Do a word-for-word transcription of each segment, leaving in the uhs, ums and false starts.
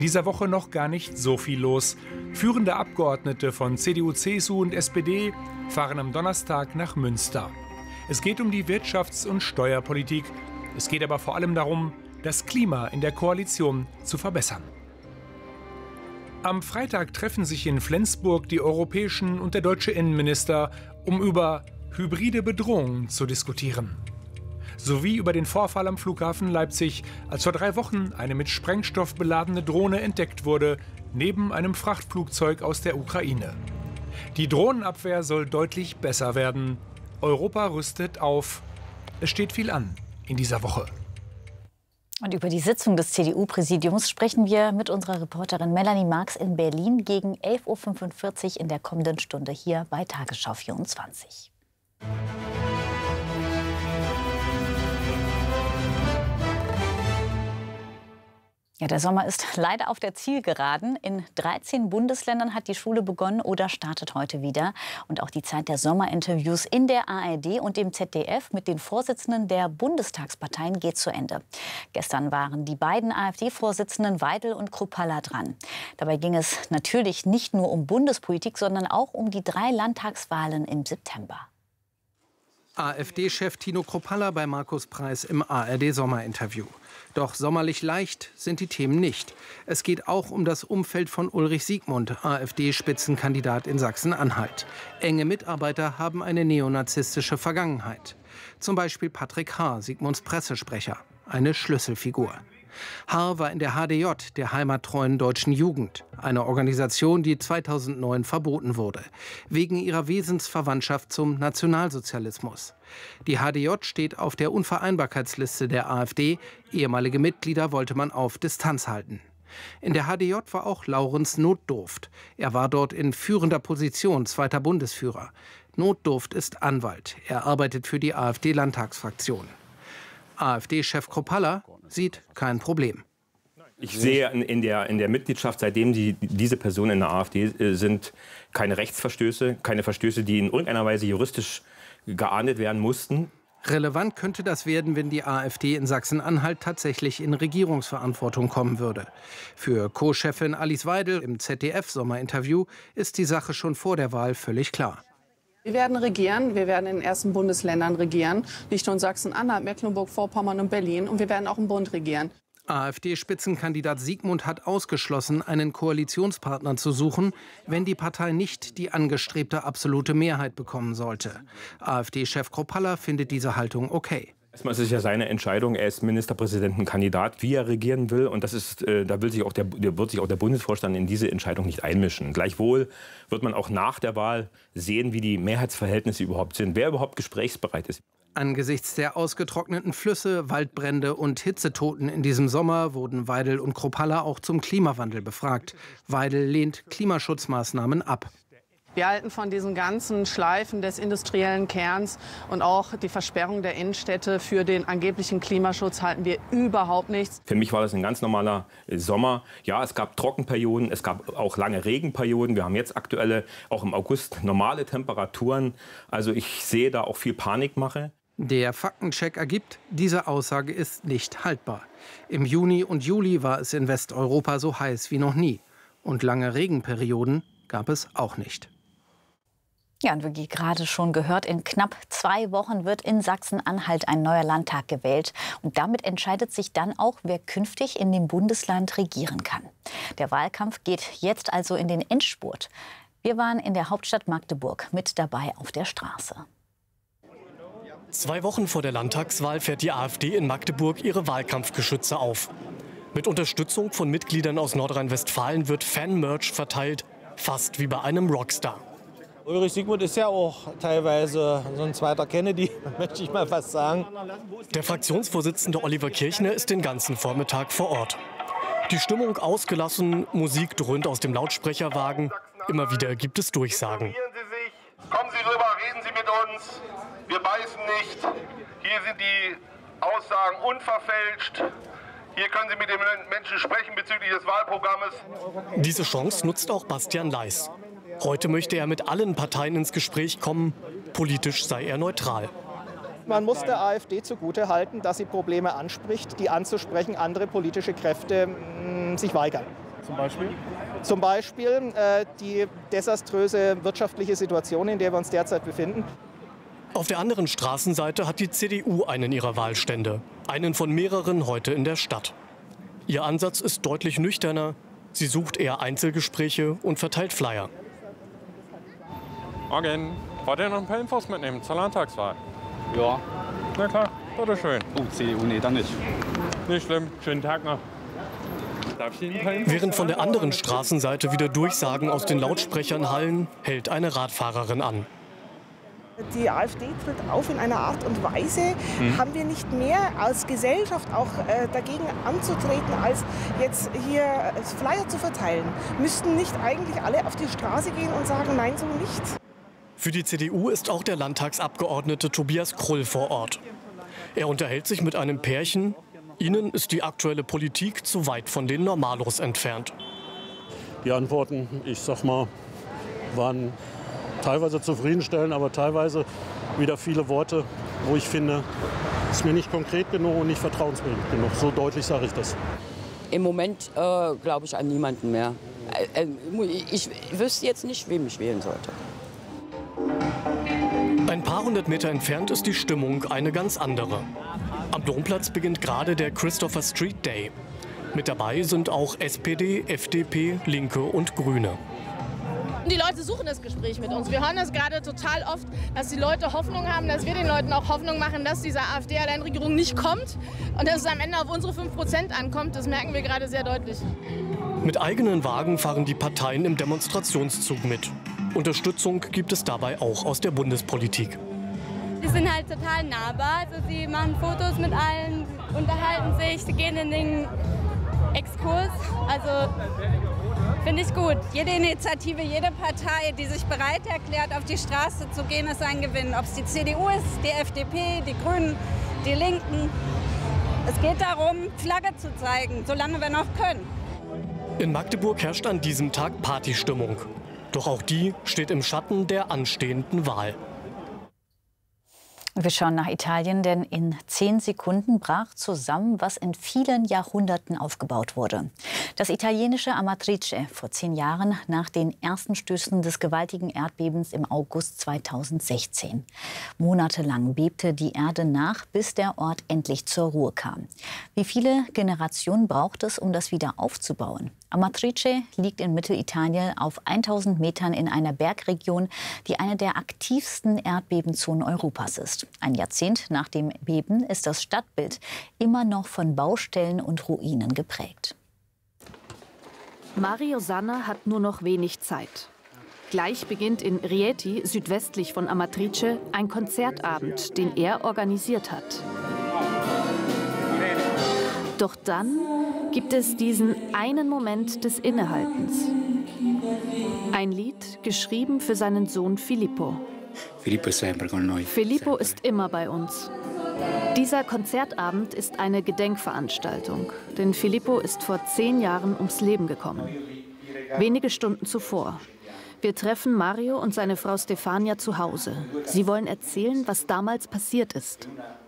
Dieser Woche noch gar nicht so viel los. Führende Abgeordnete von C D U, C S U und S P D fahren am Donnerstag nach Münster. Es geht um die Wirtschafts- und Steuerpolitik. Es geht aber vor allem darum, das Klima in der Koalition zu verbessern. Am Freitag treffen sich in Flensburg die europäischen und der deutsche Innenminister, um über hybride Bedrohungen zu diskutieren. Sowie über den Vorfall am Flughafen Leipzig, als vor drei Wochen eine mit Sprengstoff beladene Drohne entdeckt wurde, neben einem Frachtflugzeug aus der Ukraine. Die Drohnenabwehr soll deutlich besser werden. Europa rüstet auf. Es steht viel an in dieser Woche. Und über die Sitzung des C D U-Präsidiums sprechen wir mit unserer Reporterin Melanie Marx in Berlin gegen elf Uhr fünfundvierzig in der kommenden Stunde hier bei Tagesschau vierundzwanzig. Ja, der Sommer ist leider auf der Zielgeraden. In dreizehn Bundesländern hat die Schule begonnen oder startet heute wieder. Und auch die Zeit der Sommerinterviews in der A R D und dem Z D F mit den Vorsitzenden der Bundestagsparteien geht zu Ende. Gestern waren die beiden AfD-Vorsitzenden Weidel und Kruppalla dran. Dabei ging es natürlich nicht nur um Bundespolitik, sondern auch um die drei Landtagswahlen im September. AfD-Chef Tino Kruppalla bei Markus Preis im A R D-Sommerinterview. Doch sommerlich leicht sind die Themen nicht. Es geht auch um das Umfeld von Ulrich Siegmund, AfD-Spitzenkandidat in Sachsen-Anhalt. Enge Mitarbeiter haben eine neonazistische Vergangenheit. Zum Beispiel Patrick Haar, Siegmunds Pressesprecher, eine Schlüsselfigur. Haar war in der H D J, der heimattreuen deutschen Jugend, eine Organisation, die zweitausendneun verboten wurde, wegen ihrer Wesensverwandtschaft zum Nationalsozialismus. Die H D J steht auf der Unvereinbarkeitsliste der AfD, ehemalige Mitglieder wollte man auf Distanz halten. In der H D J war auch Laurenz Notdurft. Er war dort in führender Position, zweiter Bundesführer. Notdurft ist Anwalt, er arbeitet für die AfD-Landtagsfraktion. AfD-Chef Kruppalla sieht kein Problem. Ich sehe in der, in der Mitgliedschaft, seitdem die, diese Personen in der AfD sind, keine Rechtsverstöße, keine Verstöße, die in irgendeiner Weise juristisch geahndet werden mussten. Relevant könnte das werden, wenn die AfD in Sachsen-Anhalt tatsächlich in Regierungsverantwortung kommen würde. Für Co-Chefin Alice Weidel im Z D F-Sommerinterview ist die Sache schon vor der Wahl völlig klar. Wir werden regieren, wir werden in den ersten Bundesländern regieren, nicht nur in Sachsen-Anhalt, Mecklenburg-Vorpommern und Berlin, und wir werden auch im Bund regieren. AfD-Spitzenkandidat Siegmund hat ausgeschlossen, einen Koalitionspartner zu suchen, wenn die Partei nicht die angestrebte absolute Mehrheit bekommen sollte. AfD-Chef Kruppalla findet diese Haltung okay. Erstmal ist es ja seine Entscheidung, er ist Ministerpräsidentenkandidat, wie er regieren will. Und das ist, äh, da will sich auch der, der, wird sich auch der Bundesvorstand in diese Entscheidung nicht einmischen. Gleichwohl wird man auch nach der Wahl sehen, wie die Mehrheitsverhältnisse überhaupt sind, wer überhaupt gesprächsbereit ist. Angesichts der ausgetrockneten Flüsse, Waldbrände und Hitzetoten in diesem Sommer wurden Weidel und Kruppalla auch zum Klimawandel befragt. Weidel lehnt Klimaschutzmaßnahmen ab. Wir halten von diesen ganzen Schleifen des industriellen Kerns und auch die Versperrung der Innenstädte für den angeblichen Klimaschutz halten wir überhaupt nichts. Für mich war das ein ganz normaler Sommer. Ja, es gab Trockenperioden, es gab auch lange Regenperioden. Wir haben jetzt aktuelle, auch im August, normale Temperaturen. Also ich sehe da auch viel Panikmache. Der Faktencheck ergibt, diese Aussage ist nicht haltbar. Im Juni und Juli war es in Westeuropa so heiß wie noch nie. Und lange Regenperioden gab es auch nicht. Ja, und wie gerade schon gehört, in knapp zwei Wochen wird in Sachsen-Anhalt ein neuer Landtag gewählt. Und damit entscheidet sich dann auch, wer künftig in dem Bundesland regieren kann. Der Wahlkampf geht jetzt also in den Endspurt. Wir waren in der Hauptstadt Magdeburg mit dabei auf der Straße. Zwei Wochen vor der Landtagswahl fährt die AfD in Magdeburg ihre Wahlkampfgeschütze auf. Mit Unterstützung von Mitgliedern aus Nordrhein-Westfalen wird Fan-Merch verteilt, fast wie bei einem Rockstar. Ulrich Siegmund ist ja auch teilweise so ein zweiter Kennedy, möchte ich mal fast sagen. Der Fraktionsvorsitzende Oliver Kirchner ist den ganzen Vormittag vor Ort. Die Stimmung ausgelassen, Musik dröhnt aus dem Lautsprecherwagen. Immer wieder gibt es Durchsagen. Kommen Sie rüber, reden Sie mit uns. Wir beißen nicht. Hier sind die Aussagen unverfälscht. Hier können Sie mit den Menschen sprechen bezüglich des Wahlprogrammes. Diese Chance nutzt auch Bastian Leis. Heute möchte er mit allen Parteien ins Gespräch kommen. Politisch sei er neutral. Man muss der AfD zugutehalten, dass sie Probleme anspricht, die anzusprechen andere politische Kräfte mh, sich weigern. Zum Beispiel? Zum Beispiel äh, die desaströse wirtschaftliche Situation, in der wir uns derzeit befinden. Auf der anderen Straßenseite hat die C D U einen ihrer Wahlstände. Einen von mehreren heute in der Stadt. Ihr Ansatz ist deutlich nüchterner. Sie sucht eher Einzelgespräche und verteilt Flyer. Morgen. Wollt ihr noch ein paar Infos mitnehmen zur Landtagswahl? Ja. Na klar, bitteschön. Oh, C D U, nee, dann nicht. Nicht schlimm. Schönen Tag noch. Darf ich Ihnen ein paar Infos Während von der anderen Straßenseite wieder Durchsagen aus den Lautsprechern hallen, hält eine Radfahrerin an. Die AfD tritt auf in einer Art und Weise, mhm. haben wir nicht mehr als Gesellschaft auch äh, dagegen anzutreten, als jetzt hier Flyer zu verteilen. Müssten nicht eigentlich alle auf die Straße gehen und sagen, nein, so nicht? Für die C D U ist auch der Landtagsabgeordnete Tobias Krull vor Ort. Er unterhält sich mit einem Pärchen. Ihnen ist die aktuelle Politik zu weit von den Normalos entfernt. Die Antworten, ich sag mal, waren teilweise zufriedenstellend, aber teilweise wieder viele Worte, wo ich finde, ist mir nicht konkret genug und nicht vertrauensbildend genug. So deutlich sage ich das. Im Moment äh, glaube ich an niemanden mehr. Äh, ich wüsste jetzt nicht, wem ich wählen sollte. Ein paar hundert Meter entfernt ist die Stimmung eine ganz andere. Am Domplatz beginnt gerade der Christopher Street Day. Mit dabei sind auch S P D, F D P, Linke und Grüne. Die Leute suchen das Gespräch mit uns. Wir hören das gerade total oft, dass die Leute Hoffnung haben, dass wir den Leuten auch Hoffnung machen, dass diese AfD-Alleinregierung nicht kommt und dass es am Ende auf unsere fünf Prozent ankommt. Das merken wir gerade sehr deutlich. Mit eigenen Wagen fahren die Parteien im Demonstrationszug mit. Unterstützung gibt es dabei auch aus der Bundespolitik. Sie sind halt total nahbar. Also sie machen Fotos mit allen, unterhalten sich, sie gehen in den Exkurs. Also finde ich gut. Jede Initiative, jede Partei, die sich bereit erklärt, auf die Straße zu gehen, ist ein Gewinn. Ob es die C D U ist, die F D P, die Grünen, die Linken. Es geht darum, Flagge zu zeigen, solange wir noch können. In Magdeburg herrscht an diesem Tag Partystimmung. Doch auch die steht im Schatten der anstehenden Wahl. Wir schauen nach Italien, denn in zehn Sekunden brach zusammen, was in vielen Jahrhunderten aufgebaut wurde. Das italienische Amatrice vor zehn Jahren nach den ersten Stößen des gewaltigen Erdbebens im August zweitausendsechzehn. Monatelang bebte die Erde nach, bis der Ort endlich zur Ruhe kam. Wie viele Generationen braucht es, um das wieder aufzubauen? Amatrice liegt in Mittelitalien auf tausend Metern in einer Bergregion, die eine der aktivsten Erdbebenzonen Europas ist. Ein Jahrzehnt nach dem Beben ist das Stadtbild immer noch von Baustellen und Ruinen geprägt. Mario Sanna hat nur noch wenig Zeit. Gleich beginnt in Rieti, südwestlich von Amatrice, ein Konzertabend, den er organisiert hat. Doch dann gibt es diesen einen Moment des Innehaltens. Ein Lied, geschrieben für seinen Sohn Filippo. Filippo ist immer bei uns. Dieser Konzertabend ist eine Gedenkveranstaltung, denn Filippo ist vor zehn Jahren ums Leben gekommen. Wenige Stunden zuvor. Wir treffen Mario und seine Frau Stefania zu Hause. Sie wollen erzählen, was damals passiert ist.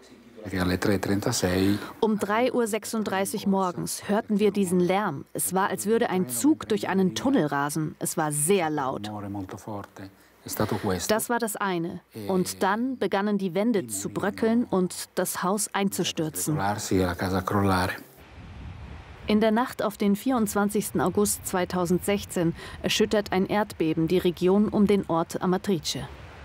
Um drei Uhr sechsunddreißig morgens hörten wir diesen Lärm. Es war, als würde ein Zug durch einen Tunnel rasen. Es war sehr laut. Das war das eine. Und dann begannen die Wände zu bröckeln und das Haus einzustürzen. In der Nacht auf den vierundzwanzigsten August zweitausendsechzehn erschüttert ein Erdbeben die Region um den Ort Amatrice.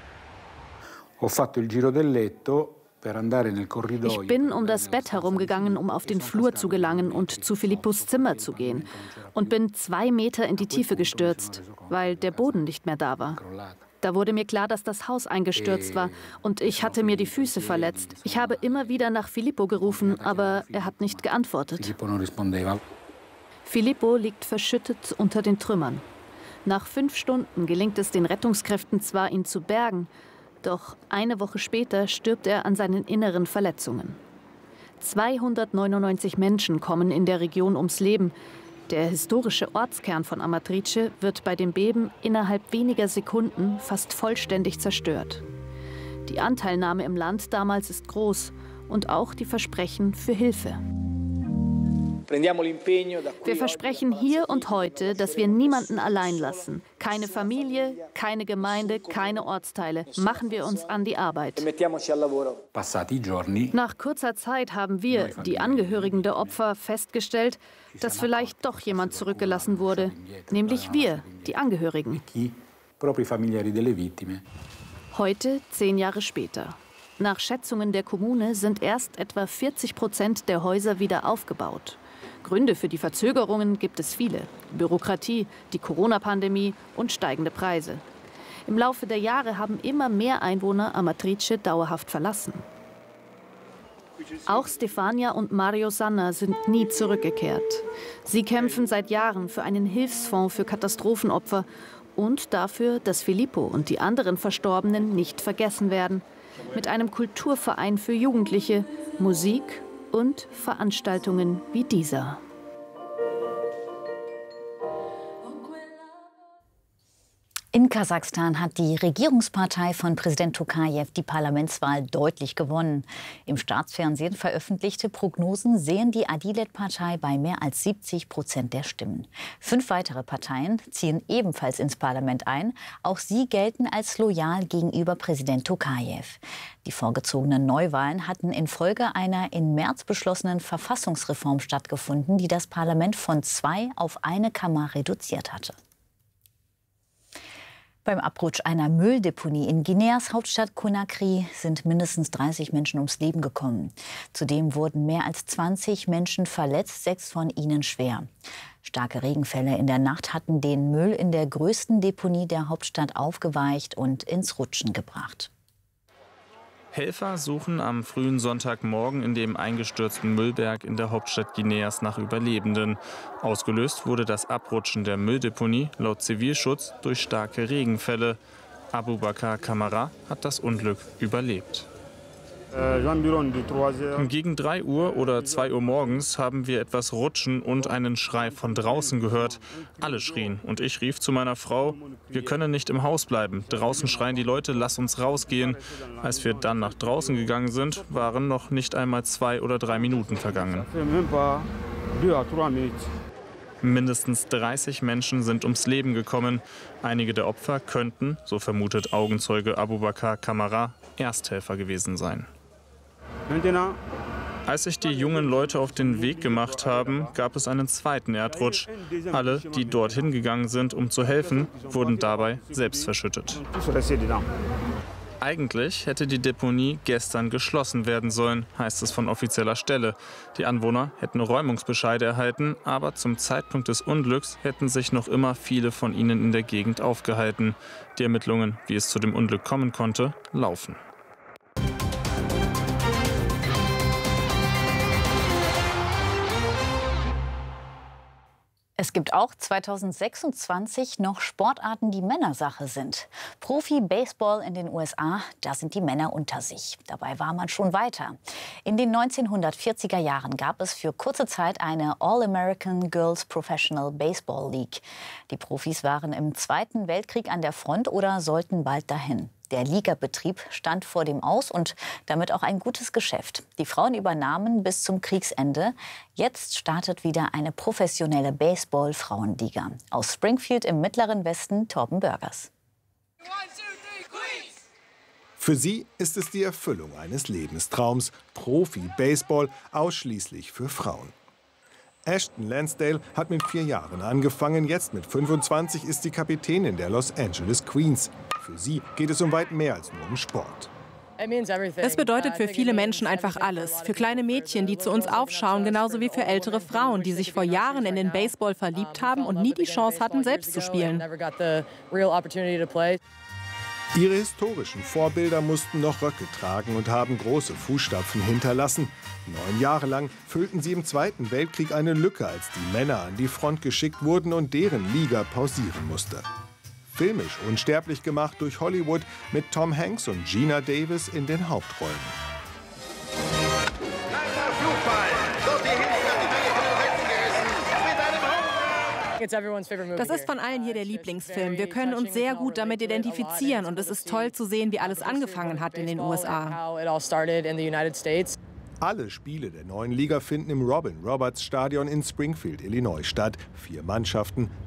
Ich bin um das Bett herumgegangen, um auf den Flur zu gelangen und zu Filippos Zimmer zu gehen. Und bin zwei Meter in die Tiefe gestürzt, weil der Boden nicht mehr da war. Da wurde mir klar, dass das Haus eingestürzt war und ich hatte mir die Füße verletzt. Ich habe immer wieder nach Filippo gerufen, aber er hat nicht geantwortet. Filippo liegt verschüttet unter den Trümmern. Nach fünf Stunden gelingt es den Rettungskräften zwar, ihn zu bergen, doch eine Woche später stirbt er an seinen inneren Verletzungen. zweihundertneunundneunzig Menschen kommen in der Region ums Leben. Der historische Ortskern von Amatrice wird bei dem Beben innerhalb weniger Sekunden fast vollständig zerstört. Die Anteilnahme im Land damals ist groß und auch die Versprechen für Hilfe. Wir versprechen hier und heute, dass wir niemanden allein lassen. Keine Familie, keine Gemeinde, keine Ortsteile. Machen wir uns an die Arbeit. Nach kurzer Zeit haben wir, die Angehörigen der Opfer, festgestellt, dass vielleicht doch jemand zurückgelassen wurde. Nämlich wir, die Angehörigen. Heute, zehn Jahre später. Nach Schätzungen der Kommune sind erst etwa vierzig Prozent der Häuser wieder aufgebaut. Gründe für die Verzögerungen gibt es viele. Bürokratie, die Corona-Pandemie und steigende Preise. Im Laufe der Jahre haben immer mehr Einwohner Amatrice dauerhaft verlassen. Auch Stefania und Mario Sanna sind nie zurückgekehrt. Sie kämpfen seit Jahren für einen Hilfsfonds für Katastrophenopfer und dafür, dass Filippo und die anderen Verstorbenen nicht vergessen werden. Mit einem Kulturverein für Jugendliche, Musik und Veranstaltungen wie dieser. In Kasachstan hat die Regierungspartei von Präsident Tokajew die Parlamentswahl deutlich gewonnen. Im Staatsfernsehen veröffentlichte Prognosen sehen die Adilet-Partei bei mehr als siebzig Prozent der Stimmen. Fünf weitere Parteien ziehen ebenfalls ins Parlament ein. Auch sie gelten als loyal gegenüber Präsident Tokajew. Die vorgezogenen Neuwahlen hatten infolge einer im März beschlossenen Verfassungsreform stattgefunden, die das Parlament von zwei auf eine Kammer reduziert hatte. Beim Abrutsch einer Mülldeponie in Guineas Hauptstadt Conakry sind mindestens dreißig Menschen ums Leben gekommen. Zudem wurden mehr als zwanzig Menschen verletzt, sechs von ihnen schwer. Starke Regenfälle in der Nacht hatten den Müll in der größten Deponie der Hauptstadt aufgeweicht und ins Rutschen gebracht. Helfer suchen am frühen Sonntagmorgen in dem eingestürzten Müllberg in der Hauptstadt Guineas nach Überlebenden. Ausgelöst wurde das Abrutschen der Mülldeponie laut Zivilschutz durch starke Regenfälle. Abubakar Kamara hat das Unglück überlebt. Gegen drei Uhr oder zwei Uhr morgens haben wir etwas Rutschen und einen Schrei von draußen gehört. Alle schrien und ich rief zu meiner Frau, wir können nicht im Haus bleiben. Draußen schreien die Leute, lass uns rausgehen. Als wir dann nach draußen gegangen sind, waren noch nicht einmal zwei oder drei Minuten vergangen. Mindestens dreißig Menschen sind ums Leben gekommen. Einige der Opfer könnten, so vermutet Augenzeuge Abubakar Kamara, Ersthelfer gewesen sein. Als sich die jungen Leute auf den Weg gemacht haben, gab es einen zweiten Erdrutsch. Alle, die dorthin gegangen sind, um zu helfen, wurden dabei selbst verschüttet. Eigentlich hätte die Deponie gestern geschlossen werden sollen, heißt es von offizieller Stelle. Die Anwohner hätten Räumungsbescheide erhalten, aber zum Zeitpunkt des Unglücks hätten sich noch immer viele von ihnen in der Gegend aufgehalten. Die Ermittlungen, wie es zu dem Unglück kommen konnte, laufen. Es gibt auch zweitausendsechsundzwanzig noch Sportarten, die Männersache sind. Profi-Baseball in den U S A, da sind die Männer unter sich. Dabei war man schon weiter. In den neunzehnhundertvierziger Jahren gab es für kurze Zeit eine All-American Girls Professional Baseball League. Die Profis waren im Zweiten Weltkrieg an der Front oder sollten bald dahin. Der Ligabetrieb stand vor dem Aus und damit auch ein gutes Geschäft. Die Frauen übernahmen bis zum Kriegsende. Jetzt startet wieder eine professionelle Baseball-Frauenliga. Aus Springfield im Mittleren Westen, Torben Burgers. Für sie ist es die Erfüllung eines Lebenstraums. Profi-Baseball ausschließlich für Frauen. Ashton Lansdale hat mit vier Jahren angefangen. Jetzt mit fünfundzwanzig ist sie Kapitänin der Los Angeles Queens. Für sie geht es um weit mehr als nur um Sport. Es bedeutet für viele Menschen einfach alles. Für kleine Mädchen, die zu uns aufschauen, genauso wie für ältere Frauen, die sich vor Jahren in den Baseball verliebt haben und nie die Chance hatten, selbst zu spielen. Ihre historischen Vorbilder mussten noch Röcke tragen und haben große Fußstapfen hinterlassen. Neun Jahre lang füllten sie im Zweiten Weltkrieg eine Lücke, als die Männer an die Front geschickt wurden und deren Liga pausieren musste. Filmisch unsterblich gemacht durch Hollywood mit Tom Hanks und Gina Davis in den Hauptrollen. Das ist von allen hier der Lieblingsfilm. Wir können uns sehr gut damit identifizieren und es ist toll zu sehen, wie alles angefangen hat in den U S A. Alle Spiele der neuen Liga finden im Robin Roberts Stadion in Springfield, Illinois statt. Vier Mannschaften,